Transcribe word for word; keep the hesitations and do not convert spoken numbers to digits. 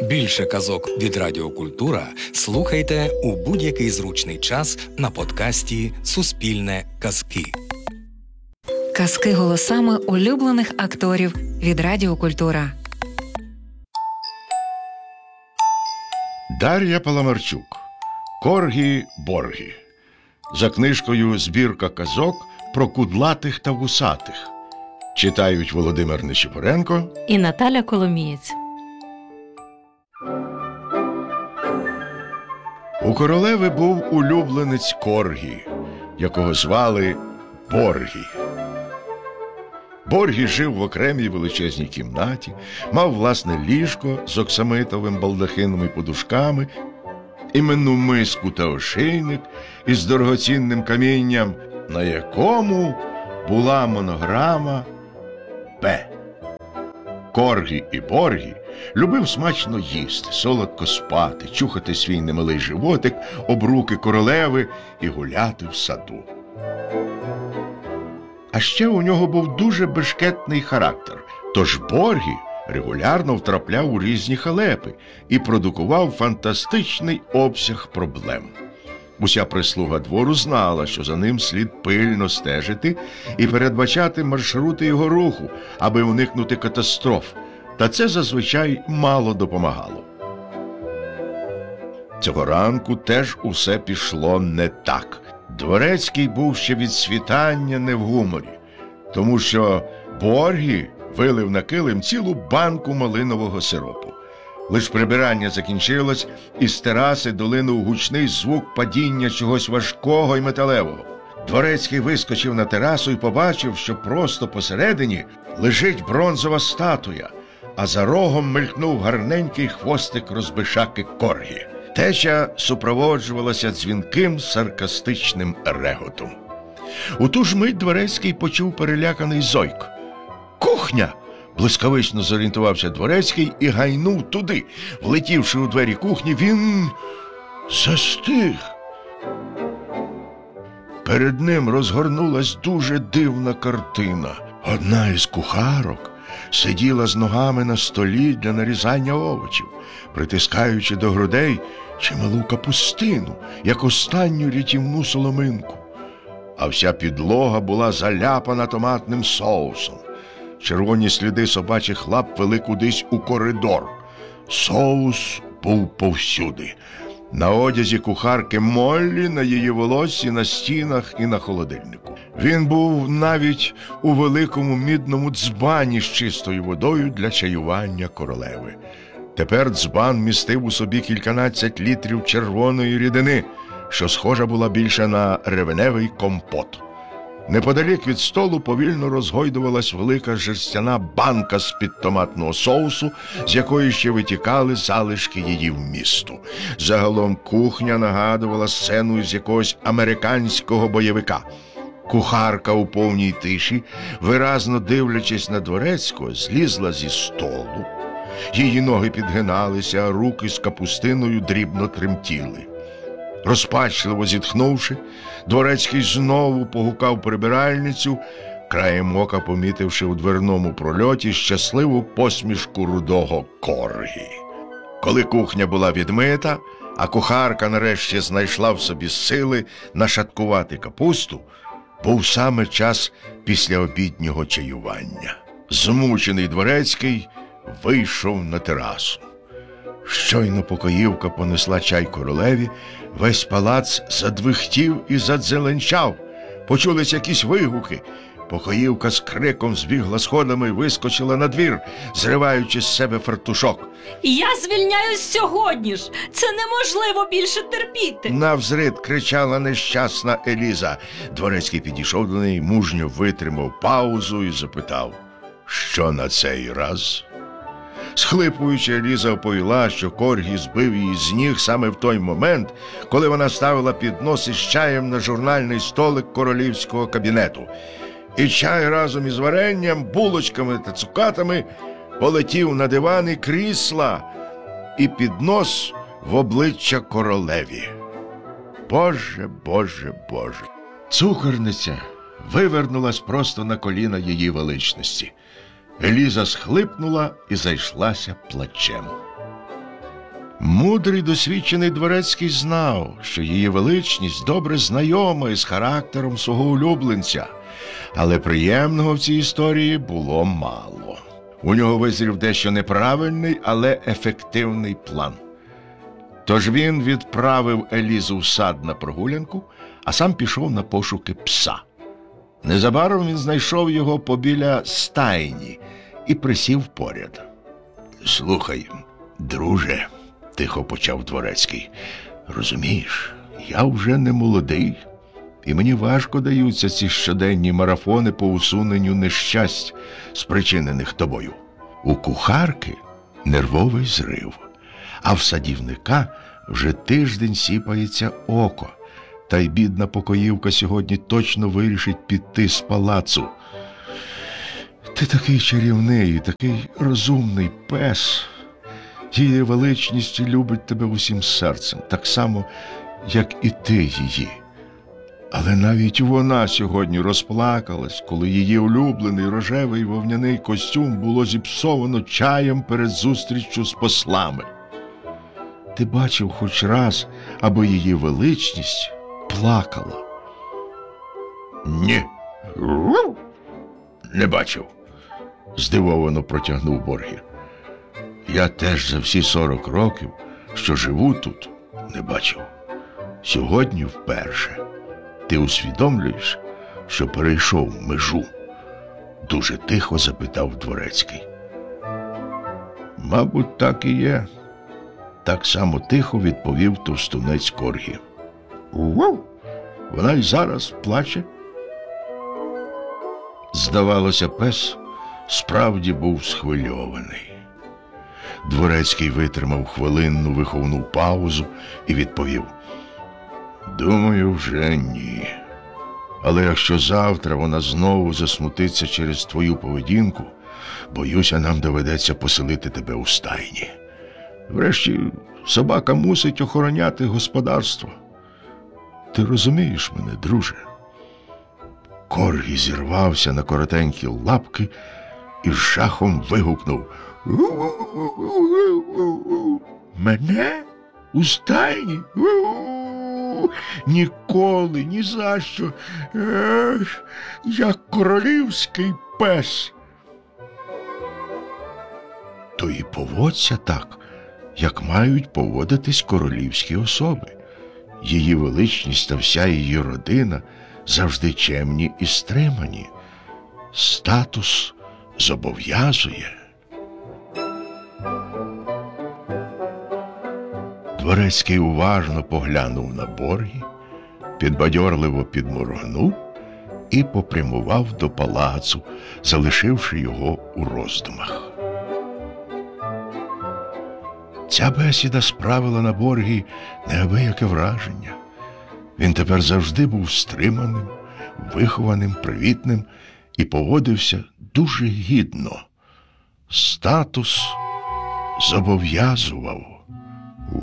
Більше казок від Радіо Культура слухайте у будь-який зручний час на подкасті «Суспільне казки». Казки голосами улюблених акторів від Радіо Культура. Дар'я Паламарчук. Коргі-боргі. За книжкою «Збірка казок про кудлатих та вусатих». Читають Володимир Нечипоренко і Наталя Коломієць. У королеви був улюбленець Коргі, якого звали Боргі. Боргі жив в окремій величезній кімнаті, мав власне ліжко з оксамитовим балдахином і подушками, іменну миску та ошейник із дорогоцінним камінням, на якому була монограма «П». Коргі і Боргі любив смачно їсти, солодко спати, чухати свій немилий животик об руки королеви і гуляти в саду. А ще у нього був дуже бешкетний характер, тож Боргі регулярно втрапляв у різні халепи і продукував фантастичний обсяг проблем. Уся прислуга двору знала, що за ним слід пильно стежити і передбачати маршрути його руху, аби уникнути катастроф, та це зазвичай мало допомагало. Цього ранку теж усе пішло не так. Дворецький був ще від світання не в гуморі, тому що Боргі вилив на килим цілу банку малинового сиропу. Лиш прибирання закінчилось, і з тераси долинув гучний звук падіння чогось важкого й металевого. Дворецький вискочив на терасу і побачив, що просто посередині лежить бронзова статуя, а за рогом мелькнув гарненький хвостик розбишаки Коргі. Теча супроводжувалася дзвінким саркастичним реготом. У ту ж мить Дворецький почув переляканий зойк. «Кухня!» Блискавично зорієнтувався Дворецький і гайнув туди. Влетівши у двері кухні, він застиг. Перед ним розгорнулась дуже дивна картина. Одна із кухарок сиділа з ногами на столі для нарізання овочів, притискаючи до грудей чималу капустину, як останню рятівну соломинку. А вся підлога була заляпана томатним соусом. Червоні сліди собачих лап вели кудись у коридор. Соус був повсюди. На одязі кухарки Моллі, на її волоссі, на стінах і на холодильнику. Він був навіть у великому мідному дзбані з чистою водою для чаювання королеви. Тепер дзбан містив у собі кільканадцять літрів червоної рідини, що схожа була більше на ревеневий компот. Неподалік від столу повільно розгойдувалась велика жерстяна банка з-під томатного соусу, з якої ще витікали залишки її вмісту. Загалом кухня нагадувала сцену з якогось американського бойовика. Кухарка у повній тиші, виразно дивлячись на Дворецького, злізла зі столу. Її ноги підгиналися, а руки з капустиною дрібно тремтіли. Розпачливо зітхнувши, Дворецький знову погукав прибиральницю, краєм ока помітивши у дверному прольоті щасливу посмішку рудого Коргі. Коли кухня була відмита, а кухарка нарешті знайшла в собі сили нашаткувати капусту, був саме час післяобіднього чаювання. Змучений Дворецький вийшов на терасу. Щойно покоївка понесла чай королеві, весь палац задвихтів і задзеленчав. Почулись якісь вигуки. Покоївка з криком збігла сходами і вискочила на двір, зриваючи з себе фартушок. «Я звільняюсь сьогодні ж! Це неможливо більше терпіти!» Навзрид кричала нещасна Еліза. Дворецький підійшов до неї, мужньо витримав паузу і запитав: «Що на цей раз?» Схлипуючи, Еліза оповіла, що Коргі збив її з ніг саме в той момент, коли вона ставила піднос із чаєм на журнальний столик королівського кабінету. І чай разом із варенням, булочками та цукатами полетів на диван і крісла, і піднос в обличчя королеві. Боже, Боже, Боже! Цукорниця вивернулась просто на коліна її величності. Еліза схлипнула і зайшлася плачем. Мудрий досвідчений дворецький знав, що її величність добре знайома із характером свого улюбленця, але приємного в цій історії було мало. У нього визрів дещо неправильний, але ефективний план. Тож він відправив Елізу в сад на прогулянку, а сам пішов на пошуки пса. Незабаром він знайшов його побіля стайні і присів поряд. «Слухай, друже», – тихо почав дворецький, – «розумієш, я вже не молодий, і мені важко даються ці щоденні марафони по усуненню нещасть, спричинених тобою. У кухарки нервовий зрив, а в садівника вже тиждень сіпається око, та й бідна покоївка сьогодні точно вирішить піти з палацу. Ти такий чарівний, такий розумний пес. Її величність любить тебе усім серцем, так само, як і ти її. Але навіть вона сьогодні розплакалась, коли її улюблений рожевий вовняний костюм було зіпсовано чаєм перед зустріччю з послами. Ти бачив хоч раз, аби її величність плакала?» «Ні, не бачив», – здивовано протягнув Боргір. «Я теж за всі сорок років, що живу тут, не бачив. Сьогодні вперше. Ти усвідомлюєш, що перейшов межу?» – дуже тихо запитав дворецький. «Мабуть, так і є», – так само тихо відповів товстунець Коргі. «Вона й зараз плаче?» Здавалося, пес справді був схвильований. Дворецький витримав хвилинну виховну паузу і відповів: «Думаю, вже ні. Але якщо завтра вона знову засмутиться через твою поведінку, боюся, нам доведеться поселити тебе у стайні. Врешті, собака мусить охороняти господарство. Ти розумієш мене, друже?» Коргі зірвався на коротенькі лапки і з жахом вигукнув: «Мене? У стайні? Ніколи, ні за що! Ех, я королівський пес!» «То і поводься так, як мають поводитись королівські особи. Її величність та вся її родина завжди чемні і стримані. Статус зобов'язує». Дворецький уважно поглянув на Боргі, підбадьорливо підморгнув і попрямував до палацу, залишивши його у роздумах. Ця бесіда справила на Боргі неабияке враження. Він тепер завжди був стриманим, вихованим, привітним і поводився дуже гідно. Статус зобов'язував.